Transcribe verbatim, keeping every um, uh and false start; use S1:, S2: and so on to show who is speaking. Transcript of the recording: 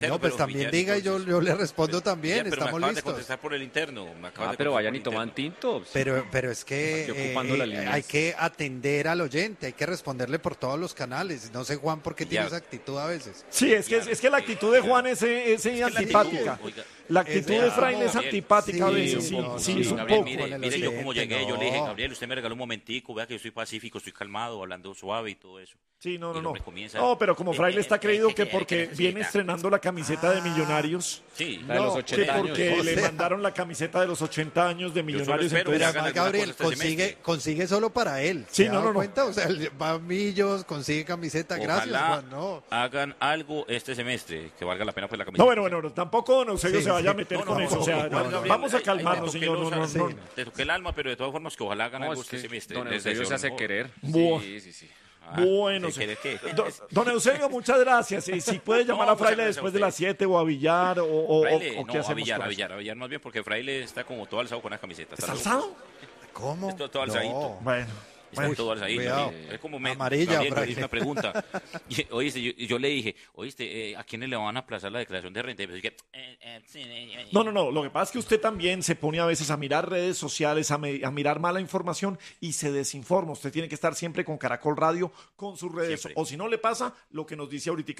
S1: No, pues también diga y yo, yo le respondo también,
S2: pero
S1: estamos
S2: me acabas
S1: listos.
S2: de contestar por el interno. Me acabas
S3: Ah,
S2: de
S3: pero
S2: contestar
S3: vayan
S2: por
S3: y
S2: el
S3: toman
S2: interno.
S3: tinto.
S1: Pero, pero es que
S3: Aquí
S1: eh,
S3: ocupando
S1: eh,
S3: las líneas.
S1: hay que atender al oyente, hay que responderle por todos los canales. No sé, Juan, por qué tiene
S2: Ya.
S1: esa actitud a veces.
S4: Sí, es que, es, es que la actitud de Juan es, es, es
S2: la
S4: antipática.
S2: actitud, oiga.
S4: La actitud
S1: Es
S4: de
S1: de-
S4: Fraile es
S1: no,
S4: antipática a
S1: sí,
S4: veces, sí,
S1: no,
S4: sí,
S1: no,
S4: es
S1: no,
S4: un
S2: Gabriel,
S4: poco.
S2: mire,
S1: con el
S2: mire yo como
S1: oyente,
S2: llegué, yo le dije,
S1: no.
S2: Gabriel, usted me regaló un momentico, vea que yo soy pacífico, estoy calmado, hablando suave y todo eso.
S4: Sí, no,
S2: Y
S4: no,
S2: el
S4: no.
S2: hombre comienza-
S4: No, pero como
S2: Eh,
S4: Fraile
S2: eh,
S4: está
S2: eh,
S4: creído
S2: eh,
S4: que
S2: eh,
S4: porque
S2: que necesita.
S4: viene estrenando la camiseta de Millonarios,
S2: Sí.
S3: La de los
S4: que
S3: ochenta años.
S4: porque
S1: o
S4: le
S1: sea.
S4: mandaron la camiseta de los ochenta años de Millonarios,
S2: espero
S1: Pero
S2: que
S4: entonces-
S2: hagan
S1: además,
S2: alguna
S1: Gabriel,
S2: cosa este
S1: consigue,
S2: semestre.
S1: consigue solo para él.
S4: Sí,
S1: ¿Se
S4: no,
S1: ha dado
S4: no, no.
S1: cuenta? O sea, va a Millos, consigue camiseta. Gracias,
S2: Ojalá
S1: Juan. No.
S2: hagan algo este semestre que valga la pena pues la camiseta.
S4: No, bueno, bueno, tampoco Don Eusebio
S1: Sí,
S4: se vaya a
S1: sí.
S4: meter
S2: No,
S4: con
S2: no,
S4: eso.
S2: no,
S4: O sea,
S2: no,
S4: no,
S2: Juan
S4: no,
S2: Gabriel,
S4: vamos a
S2: ahí- ahí
S4: calmarnos,
S2: te
S4: señor.
S2: toqué
S4: No, no,
S2: los-
S4: no.
S1: sí.
S2: Te toqué el alma, pero de todas formas que ojalá hagan
S3: No,
S2: algo
S3: es
S2: este
S3: que
S2: semestre.
S3: Don
S2: Les
S3: Eusebio
S2: deseo
S3: se
S2: lo
S3: hace
S2: mejor.
S3: querer.
S4: Buah.
S3: Sí, sí, sí.
S2: Ah,
S4: Bueno,
S2: ¿se quiere qué?
S4: Don, don Eusebio, muchas gracias. Y si puede llamar
S2: No,
S4: a Fraile
S2: muchas gracias
S4: después
S2: a
S4: de las
S2: usted.
S4: siete o a Villar o, o,
S2: Fraile,
S4: o
S2: no,
S4: qué
S2: a
S4: hacemos.
S2: Villar,
S4: con
S2: a
S4: eso.
S2: Villar, a Villar más bien porque Fraile está como todo alzado con las camisetas.
S4: ¿Está
S2: Está loco.
S4: alzado?
S1: ¿Cómo?
S2: Esto todo alzadito.
S4: Bueno.
S2: Está
S4: Bueno,
S2: todo alzadito.
S1: cuidado.
S2: Es como me,
S1: Amarilla,
S2: Gabriel, yo
S1: Fraile.
S2: hice una pregunta. Y, oíste, yo, yo le dije, oíste, eh, ¿a quiénes le van a aplazar la declaración de renta? Y me dije, eh, eh, sí, eh, eh,
S4: No, no, no. Lo que pasa es que usted también se pone a veces a mirar redes sociales, a, me- a mirar mala información y se desinforma. Usted tiene que estar siempre con Caracol Radio, con sus redes.
S2: Siempre.
S4: O si no le pasa, lo que nos dice ahorita